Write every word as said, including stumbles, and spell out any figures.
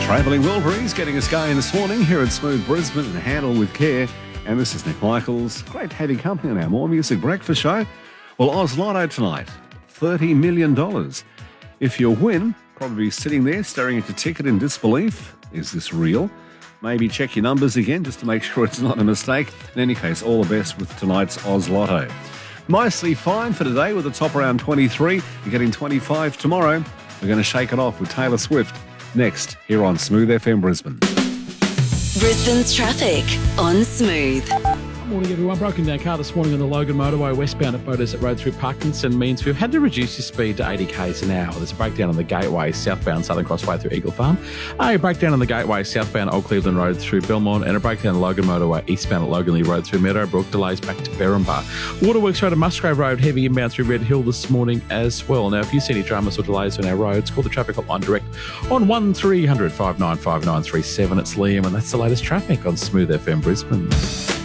Travelling Wilburys getting us going this morning here at Smooth Brisbane and Handle with Care. And this is Nick Michaels. Great to have you company on our More Music Breakfast show. Well, Oz Lotto tonight, thirty million dollars. If you win, probably sitting there staring at your ticket in disbelief. Is this real? Maybe check your numbers again just to make sure it's not a mistake. In any case, all the best with tonight's Oz Lotto. Mostly fine for today with the top around twenty-three. You're getting twenty-five tomorrow. We're going to shake it off with Taylor Swift next here on Smooth F M Brisbane. Brisbane's traffic on Smooth. Morning everyone. Broken down car this morning on the Logan Motorway westbound at Beaudesert Road through Parkinson means we've had to reduce your speed to eighty k's an hour. There's a breakdown on the Gateway southbound Southern Crossway through Eagle Farm, a breakdown on the Gateway southbound Old Cleveland Road through Belmont, and a breakdown on Logan Motorway eastbound at Loganley Road through Meadowbrook. Delays back to Berrimba. Waterworks Road and Musgrave Road heavy inbound through Red Hill this morning as well. Now if you see any dramas or delays on our roads, call the traffic hotline direct on one three hundred five nine five nine three seven. It's Liam and that's the latest traffic on Smooth F M Brisbane.